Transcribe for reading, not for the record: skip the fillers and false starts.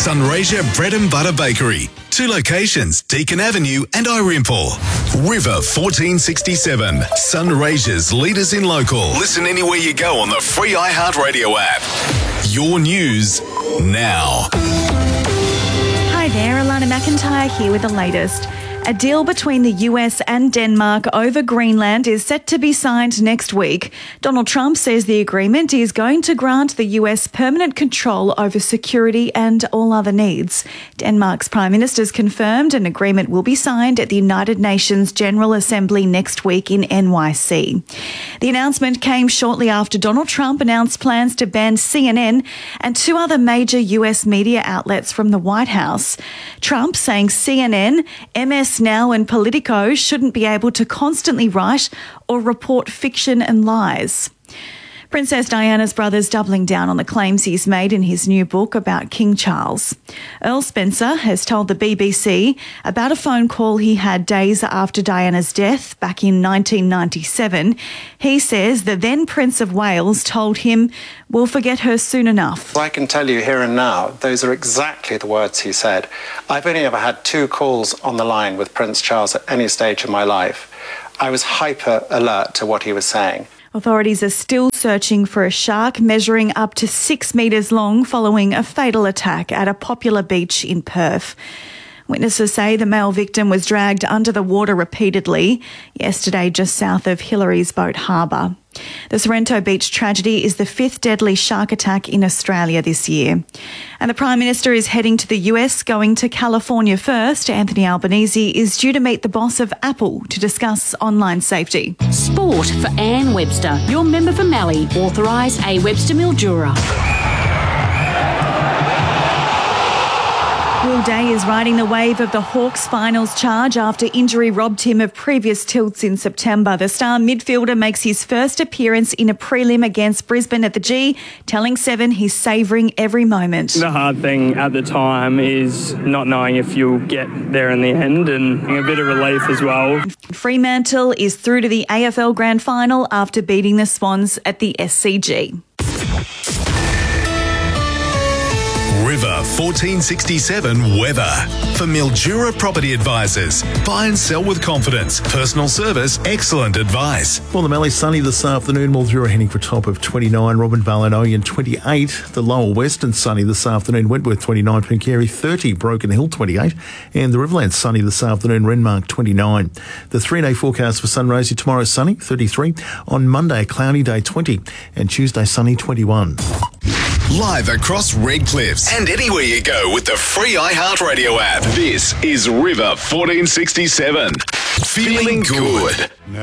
Sunraysia Bread and Butter Bakery. 2 locations, Deakin Avenue and Irimple. River 1467. Sunraysia's leaders in local. Listen anywhere you go on the free iHeartRadio app. Your news now. Hi there, Alana McIntyre here with the latest. A deal between the US and Denmark over Greenland is set to be signed next week. Donald Trump says the agreement is going to grant the US permanent control over security and all other needs. Denmark's Prime Minister's confirmed an agreement will be signed at the United Nations General Assembly next week in NYC. The announcement came shortly after Donald Trump announced plans to ban CNN and 2 other major US media outlets from the White House. Trump saying CNN, MS Now and Politico shouldn't be able to constantly write or report fiction and lies. Princess Diana's brother's doubling down on the claims he's made in his new book about King Charles. Earl Spencer has told the BBC about a phone call he had days after Diana's death back in 1997. He says the then Prince of Wales told him, "We'll forget her soon enough." I can tell you here and now, those are exactly the words he said. I've only ever had 2 calls on the line with Prince Charles at any stage of my life. I was hyper alert to what he was saying. Authorities are still searching for a shark measuring up to 6 metres long following a fatal attack at a popular beach in Perth. Witnesses say the male victim was dragged under the water repeatedly yesterday just south of Hillary's Boat Harbour. The Sorrento Beach tragedy is the 5th deadly shark attack in Australia this year. And the Prime Minister is heading to the US, going to California first. Anthony Albanese is due to meet the boss of Apple to discuss online safety. Sport for Anne Webster, your member for Mallee, authorised A. Webster Mildura. Will Day is riding the wave of the Hawks finals charge after injury robbed him of previous tilts in September. The star midfielder makes his first appearance in a prelim against Brisbane at the G, telling Seven he's savouring every moment. The hard thing at the time is not knowing if you'll get there in the end, and a bit of relief as well. Fremantle is through to the AFL Grand Final after beating the Swans at the SCG. River 1467 weather. For Mildura Property Advisors. Buy and sell with confidence. Personal service, excellent advice. Well, the Mallee sunny this afternoon. Mildura heading for a top of 29. Robinvale and Oyen 28. The lower western sunny this afternoon. Wentworth 29. Pencarry 30. Broken Hill 28. And the Riverlands sunny this afternoon. Renmark 29. The 3-day forecast for Sunraysia tomorrow sunny 33. On Monday a cloudy day 20. And Tuesday sunny 21. Live across Red Cliffs and anywhere you go with the free iHeartRadio app. This is River 1467. Feeling good.